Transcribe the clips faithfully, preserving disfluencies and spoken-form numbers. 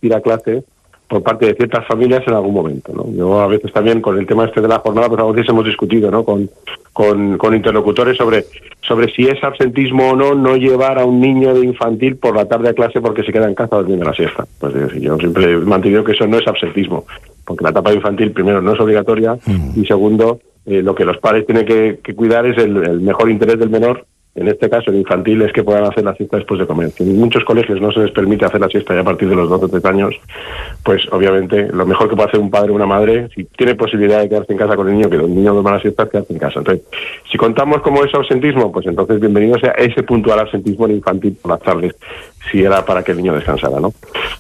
asistir a clase por parte de ciertas familias en algún momento, ¿no? Yo a veces también con el tema este de la jornada, pues a veces hemos discutido, ¿no? Con, con, con interlocutores sobre, sobre si es absentismo o no no llevar a un niño de infantil por la tarde a clase porque se queda en casa durmiendo la siesta. Pues yo siempre he mantenido que eso no es absentismo, porque la etapa infantil primero no es obligatoria mm. y segundo, eh, lo que los padres tienen que, que cuidar es el, el mejor interés del menor. En este caso, el infantil, es que puedan hacer la siesta después de comer. Si en muchos colegios no se les permite hacer la siesta ya a partir de los dos o tres años, pues obviamente lo mejor que puede hacer un padre o una madre, si tiene posibilidad de quedarse en casa con el niño, que el niño duerma la siesta, es quedarse en casa. Entonces, si contamos como es absentismo, pues entonces bienvenido sea ese puntual absentismo en infantil por las tardes, si era para que el niño descansara, ¿no?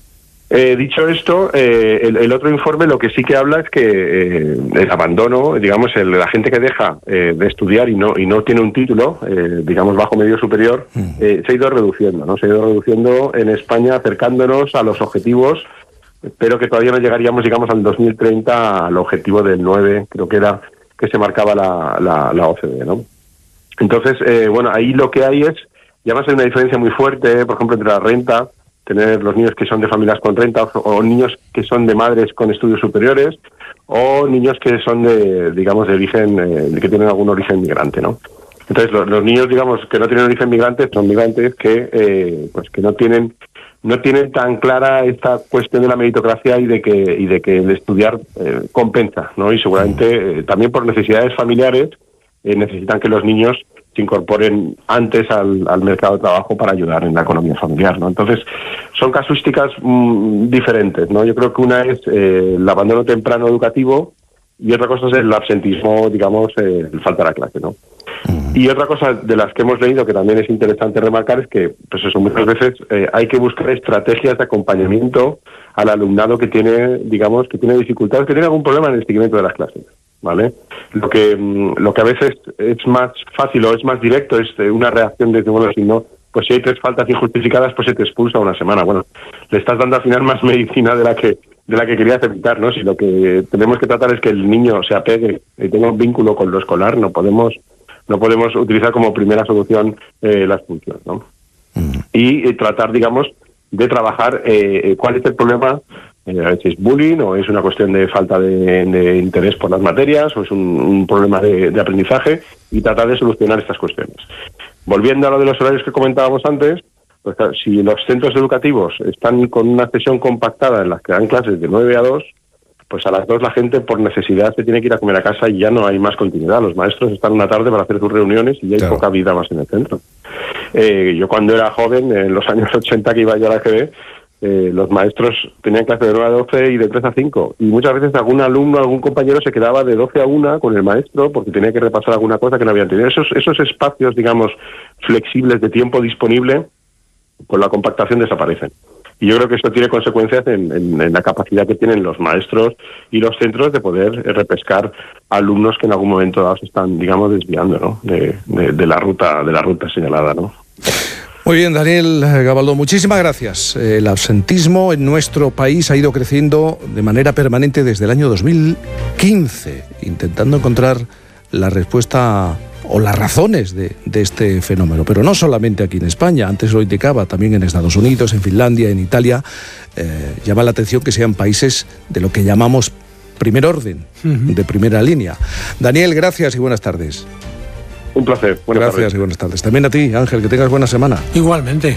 Eh, dicho esto, eh, el, el otro informe lo que sí que habla es que eh, el abandono, digamos, el, la gente que deja eh, de estudiar y no y no tiene un título, eh, digamos, bajo medio superior, eh, se ha ido reduciendo, ¿no? Se ha ido reduciendo en España, acercándonos a los objetivos, pero que todavía no llegaríamos, digamos, al dos mil treinta al objetivo del nueve, creo que era, que se marcaba la, la, la O C D E, ¿no? Entonces, eh, bueno, ahí lo que hay es, ya va a ser una diferencia muy fuerte, por ejemplo, entre la renta, tener los niños que son de familias con renta o, o niños que son de madres con estudios superiores o niños que son de, digamos, de origen, eh, que tienen algún origen migrante, ¿no? Entonces, los, los niños, digamos, que no tienen origen migrante son migrantes que, eh, pues, que no tienen no tienen tan clara esta cuestión de la meritocracia y de que y de que el estudiar eh, compensa, ¿no? Y seguramente eh, también por necesidades familiares eh, necesitan que los niños se incorporen antes al, al mercado de trabajo para ayudar en la economía familiar, ¿no? Entonces, son casuísticas mmm, diferentes, ¿no? Yo creo que una es eh, el abandono temprano educativo y otra cosa es el absentismo, digamos, eh, el faltar a clase, ¿no? Y otra cosa de las que hemos leído que también es interesante remarcar es que, pues eso, muchas veces eh, hay que buscar estrategias de acompañamiento al alumnado que tiene, digamos, que tiene dificultades, que tiene algún problema en el seguimiento de las clases, ¿vale? Lo que lo que a veces es más fácil o es más directo es una reacción desde, bueno, si no, pues si hay tres faltas injustificadas, pues se te expulsa una semana. Bueno, le estás dando al final más medicina de la que de la que querías evitar, ¿no? Si lo que tenemos que tratar es que el niño se apegue y tenga un vínculo con lo escolar, no podemos no podemos utilizar como primera solución eh, la expulsión, ¿no? Mm. Y eh, tratar, digamos, de trabajar eh, cuál es el problema. Eh, si es bullying o es una cuestión de falta de, de interés por las materias o es un, un problema de, de aprendizaje y tratar de solucionar estas cuestiones. Volviendo a lo de los horarios que comentábamos antes, pues si los centros educativos están con una sesión compactada en las que dan clases de nueve a dos, pues a las dos la gente por necesidad se tiene que ir a comer a casa y ya no hay más continuidad. Los maestros están una tarde para hacer sus reuniones y ya hay claro. poca vida más en el centro. Eh, yo cuando era joven, en los años ochenta que iba yo a la G B, eh, los maestros tenían clase de nueve a doce y de tres a cinco. Y muchas veces algún alumno, algún compañero se quedaba de doce a una con el maestro porque tenía que repasar alguna cosa que no habían tenido. Esos, esos espacios, digamos, flexibles de tiempo disponible, con la compactación desaparecen. Y yo creo que esto tiene consecuencias en, en, en la capacidad que tienen los maestros y los centros de poder repescar alumnos que en algún momento dado se están, digamos, desviando, ¿no? de, de, de la ruta de la ruta señalada, ¿no? Muy bien, Daniel Gabaldón, muchísimas gracias. El absentismo en nuestro país ha ido creciendo de manera permanente desde el año dos mil quince, intentando encontrar la respuesta o las razones de, de este fenómeno, pero no solamente aquí en España, antes lo indicaba, también en Estados Unidos, en Finlandia, en Italia. Eh, llama la atención que sean países de lo que llamamos primer orden, uh-huh. de primera línea. Daniel, gracias y buenas tardes. Un placer. Buenas gracias tardes. Y buenas tardes. También a ti, Ángel, que tengas buena semana. Igualmente.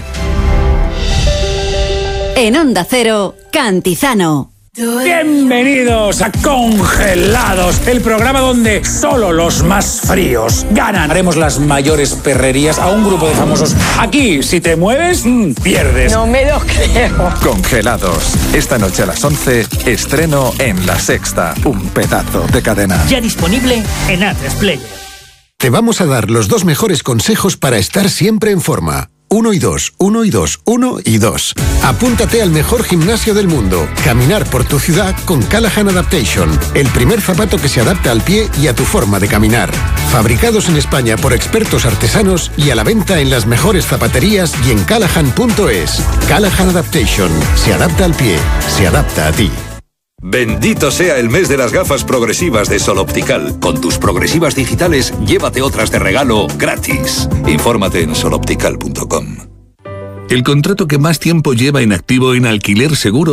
En Onda Cero, Cantizano. Bienvenidos a Congelados, el programa donde solo los más fríos ganan. Haremos las mayores perrerías a un grupo de famosos. Aquí, si te mueves, pierdes. No me lo creo. Congelados. Esta noche a las once, estreno en La Sexta. Un pedazo de cadena. Ya disponible en A tres Player. Te vamos a dar los dos mejores consejos para estar siempre en forma. Uno y dos, uno y dos, uno y dos. Apúntate al mejor gimnasio del mundo. Caminar por tu ciudad con Callahan Adaptation. El primer zapato que se adapta al pie y a tu forma de caminar. Fabricados en España por expertos artesanos y a la venta en las mejores zapaterías y en callahan punto es. Callahan Adaptation. Se adapta al pie. Se adapta a ti. Bendito sea el mes de las gafas progresivas de Sol Optical. Con tus progresivas digitales, llévate otras de regalo gratis. Infórmate en sol optical punto com. El contrato que más tiempo lleva en activo en Alquiler Seguro